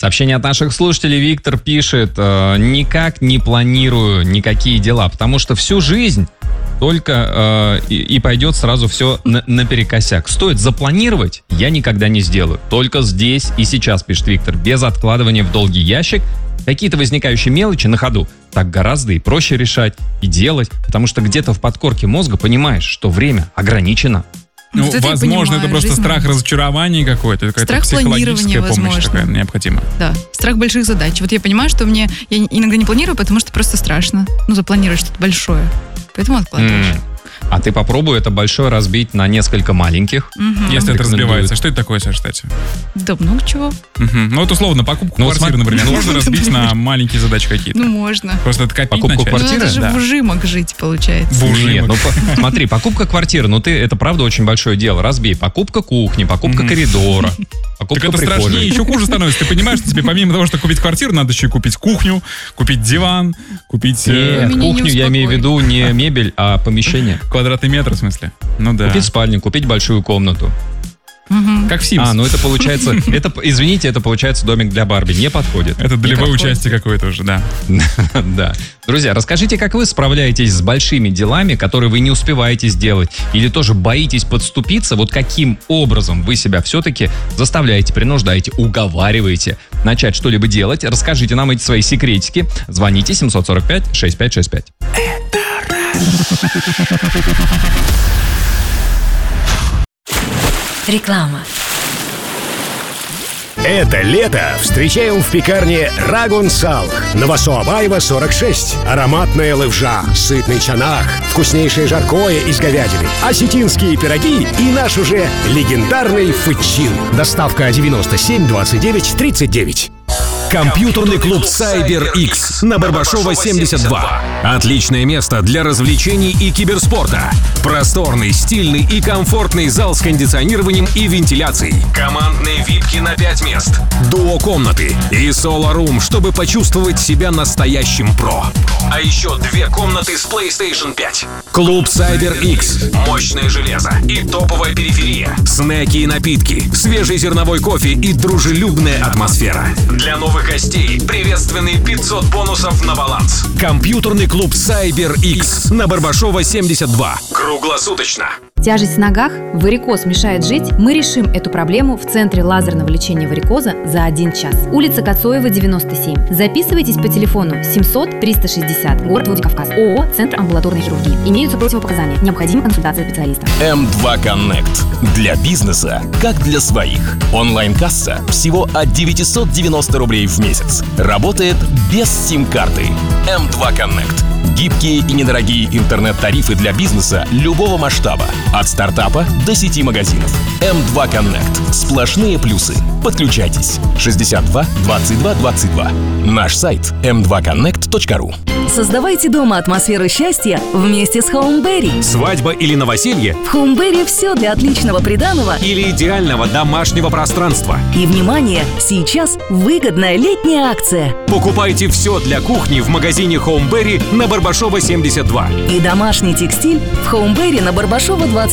Сообщение от наших слушателей. Виктор пишет: никак не планирую никакие дела, потому что всю жизнь только и пойдет сразу все наперекосяк. Стоит запланировать, я никогда не сделаю. Только здесь и сейчас, пишет Виктор, без откладывания в долгий ящик. Какие-то возникающие мелочи на ходу так гораздо и проще решать и делать, потому что где-то в подкорке мозга понимаешь, что время ограничено. Ну, возможно, это просто страх разочарования какой-то, какая-то психологическая помощь такая необходима. Да, страх больших задач. Вот я понимаю, что я иногда не планирую, потому что просто страшно. Запланировать что-то большое. Поэтому откладываешь. А ты попробуй это большое разбить на несколько маленьких. Если это разбивается. Что это такое, Саша, кстати? Да много чего. Ну вот условно, покупку квартиры, например, можно разбить на маленькие задачи какие-то? Ну, можно. Просто это копить покупку начать? квартиры? Ну, это же в ужимок жить, получается. Нет, смотри, покупка квартиры, это правда очень большое дело. Разбей. Покупка кухни, покупка коридора, покупка так это прихожей. страшнее, еще хуже становится. Ты понимаешь, что тебе помимо того, что купить квартиру, надо еще и купить кухню, купить диван, купить... Нет, кухню я имею в виду не мебель, а помещение. Квадратный метр, в смысле? Ну да. Купить спальню, купить большую комнату. Как в Sims. Это получается... Извините, это получается домик для Барби. Не подходит. Это долевое участие какое-то уже, да. Да. Друзья, расскажите, как вы справляетесь с большими делами, которые вы не успеваете сделать, или тоже боитесь подступиться? Вот каким образом вы себя все-таки заставляете, принуждаете, уговариваете начать что-либо делать? Расскажите нам эти свои секретики. Звоните 745-6565. Реклама. Это лето встречаем в пекарне Рагун Салх. Новосоабаева, 46. Ароматная левжа, сытный чанах, вкуснейшее жаркое из говядины, осетинские пироги и наш уже легендарный фычин. Доставка 97 29 39. Компьютерный клуб CyberX на Барбашова 72. Отличное место для развлечений и киберспорта. Просторный, стильный и комфортный зал с кондиционированием и вентиляцией. Командные випки на 5 мест. Дуо-комнаты и соло-рум, чтобы почувствовать себя настоящим про. А еще 2 комнаты с PlayStation 5. Клуб CyberX. Мощное железо и топовая периферия. Снеки и напитки, свежий зерновой кофе и дружелюбная атмосфера. Для новых гостей приветственные 500 бонусов на баланс. Компьютерный клуб CyberX на Барбашова 72. Круглосуточно. Тяжесть в ногах, варикоз мешает жить? Мы решим эту проблему в Центре лазерного лечения варикоза за 1 час. Улица Коцоева, 97. Записывайтесь по телефону 700-360, город Владикавказ. ООО «Центр амбулаторной хирургии». Имеются противопоказания. Необходима консультация специалиста. М2 Connect. Для бизнеса, как для своих. Онлайн-касса всего от 990 рублей в месяц. Работает без сим-карты. М2 Connect. Гибкие и недорогие интернет-тарифы для бизнеса любого масштаба. От стартапа до сети магазинов. М2 Connect. Сплошные плюсы. Подключайтесь. 62 22 22. Наш сайт m2connect.ru. Создавайте дома атмосферу счастья вместе с Homeberry. Свадьба или новоселье? В Homeberry все для отличного приданого Или идеального домашнего пространства? и, внимание, сейчас выгодная летняя акция. Покупайте все для кухни в магазине Homeberry на Барбашова 72. И домашний текстиль в Homeberry на Барбашова 20.